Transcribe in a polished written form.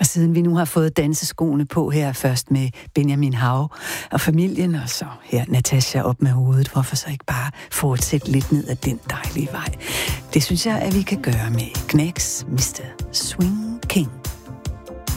siden vi nu har fået danseskoene på her, først med Benjamin Hav og familien, og så her Natasha op med hovedet. Hvorfor så ikke bare fortsætte lidt ned ad den dejlige vej? Det synes jeg, at vi kan gøre med Knacks Mr. Swing King.